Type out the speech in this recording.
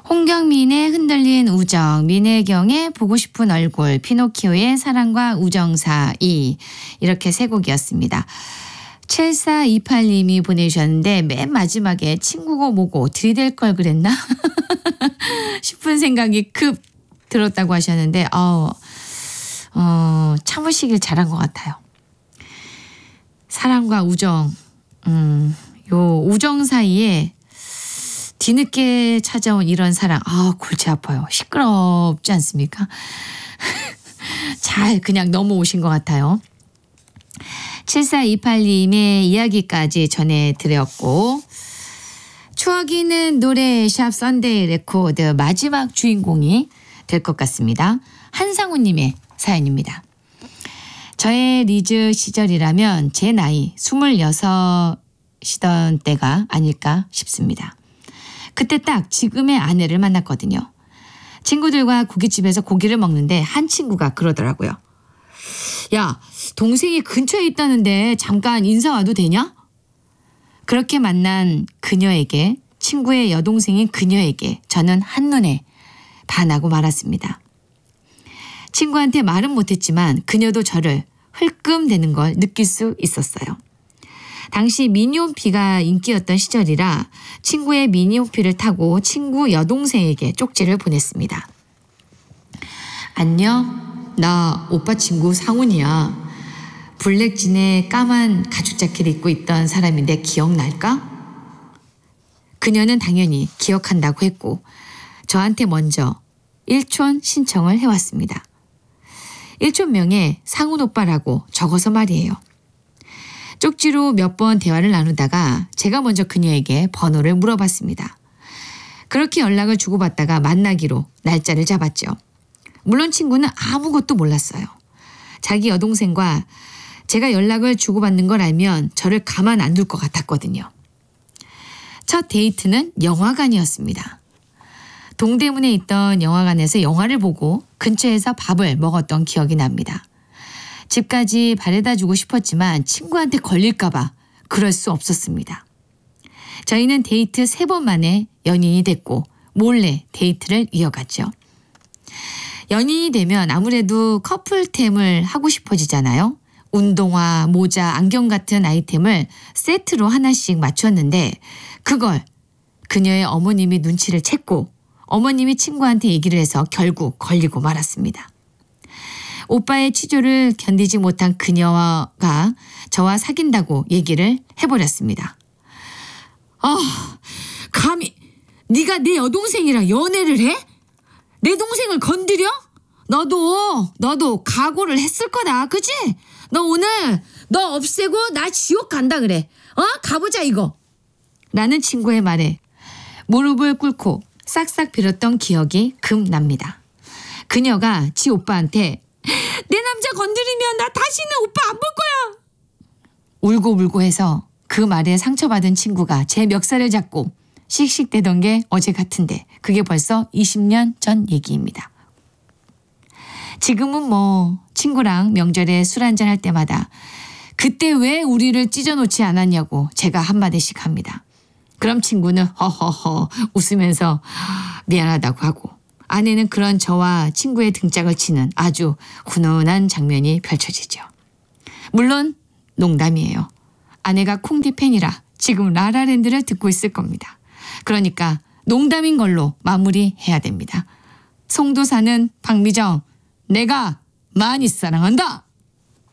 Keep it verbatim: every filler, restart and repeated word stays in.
홍경민의 흔들린 우정, 민혜경의 보고 싶은 얼굴, 피노키오의 사랑과 우정 사이, 이렇게 세 곡이었습니다. 칠사이팔 님이 보내주셨는데 맨 마지막에 친구고 뭐고 들이댈 걸 그랬나 싶은 생각이 급 들었다고 하셨는데 어, 어, 참으시길 잘한 것 같아요. 사랑과 우정, 음, 요 우정 사이에 뒤늦게 찾아온 이런 사랑, 아 골치 아파요. 시끄럽지 않습니까? 잘 그냥 넘어오신 것 같아요. 칠사이팔 님의 이야기까지 전해드렸고, 추억이 있는 노래 샵 썬데이 레코드 마지막 주인공이 될 것 같습니다. 한상우 님의 사연입니다. 저의 리즈 시절이라면 제 나이 스물여섯이던 때가 아닐까 싶습니다. 그때 딱 지금의 아내를 만났거든요. 친구들과 고깃집에서 고기를 먹는데 한 친구가 그러더라고요. 야, 동생이 근처에 있다는데 잠깐 인사 와도 되냐? 그렇게 만난 그녀에게, 친구의 여동생인 그녀에게 저는 한눈에 반하고 말았습니다. 친구한테 말은 못했지만 그녀도 저를 흘끔대는 걸 느낄 수 있었어요. 당시 미니홈피가 인기였던 시절이라 친구의 미니홈피를 타고 친구 여동생에게 쪽지를 보냈습니다. 안녕, 나 오빠 친구 상훈이야. 블랙진에 까만 가죽 자켓 입고 있던 사람인데 기억날까? 그녀는 당연히 기억한다고 했고 저한테 먼저 일촌 신청을 해왔습니다. 일촌명에 상훈 오빠라고 적어서 말이에요. 쪽지로 몇 번 대화를 나누다가 제가 먼저 그녀에게 번호를 물어봤습니다. 그렇게 연락을 주고받다가 만나기로 날짜를 잡았죠. 물론 친구는 아무것도 몰랐어요. 자기 여동생과 제가 연락을 주고받는 걸 알면 저를 가만 안 둘 것 같았거든요. 첫 데이트는 영화관이었습니다. 동대문에 있던 영화관에서 영화를 보고 근처에서 밥을 먹었던 기억이 납니다. 집까지 바래다 주고 싶었지만 친구한테 걸릴까 봐 그럴 수 없었습니다. 저희는 데이트 세 번 만에 연인이 됐고 몰래 데이트를 이어갔죠. 연인이 되면 아무래도 커플템을 하고 싶어지잖아요. 운동화, 모자, 안경 같은 아이템을 세트로 하나씩 맞췄는데 그걸 그녀의 어머님이 눈치를 챘고 어머님이 친구한테 얘기를 해서 결국 걸리고 말았습니다. 오빠의 취조를 견디지 못한 그녀가 저와 사귄다고 얘기를 해버렸습니다. 아, 감히 네가 내 여동생이랑 연애를 해? 내 동생을 건드려? 너도 너도 각오를 했을 거다, 그치? 너 오늘 너 없애고 나 지옥 간다 그래. 어? 가보자 이거. 라는 친구의 말에 무릎을 꿇고 싹싹 빌었던 기억이 금 납니다. 그녀가 지 오빠한테 내 남자 건드리면 나 다시는 오빠 안 볼 거야. 울고 울고 해서 그 말에 상처받은 친구가 제 멱살을 잡고 씩씩대던 게 어제 같은데 그게 벌써 이십 년 전 얘기입니다. 지금은 뭐 친구랑 명절에 술 한잔 할 때마다 그때 왜 우리를 찢어놓지 않았냐고 제가 한마디씩 합니다. 그럼 친구는 허허허 웃으면서 미안하다고 하고 아내는 그런 저와 친구의 등짝을 치는 아주 훈훈한 장면이 펼쳐지죠. 물론 농담이에요. 아내가 콩디 팬이라 지금 라라랜드를 듣고 있을 겁니다. 그러니까 농담인 걸로 마무리해야 됩니다. 송도 사는 박미정, 내가 많이 사랑한다.